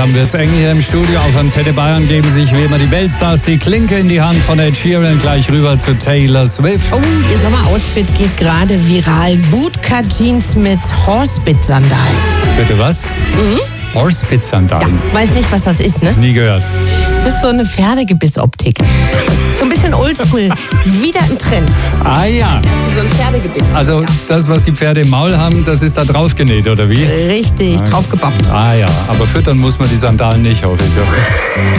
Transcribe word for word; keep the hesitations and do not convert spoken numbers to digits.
langsam wird's eng hier im Studio. Auf Antenne Bayern geben sich wie immer die Weltstars die Klinke in die Hand, von Ed Sheeran gleich rüber zu Taylor Swift. Oh, ihr Sommeroutfit geht gerade viral. Bootcut-Jeans mit Horsebit-Sandalen. Bitte was? Mhm. Horsebit-Sandalen? Ja, weiß nicht, was das ist, ne? Nie gehört. Das ist so eine Pferdegebiss-Optik. So ein bisschen oldschool. Wieder ein Trend. Ah ja. Das ist so ein Pferdegebiss. Also ja. Das, was die Pferde im Maul haben, das ist da drauf genäht, oder wie? Richtig, ah, draufgebappt. Ah ja, aber füttern muss man die Sandalen nicht, hoffe ich.